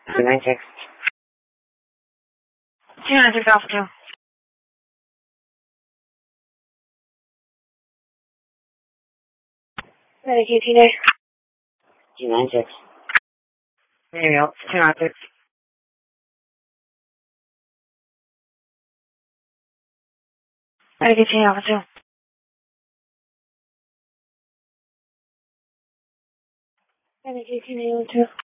296. 296 Alpha 2. Medicaid Tina. 296. Anything else? 296. Medicaid Tina Alpha 2. Medicaid Tina Alpha 2.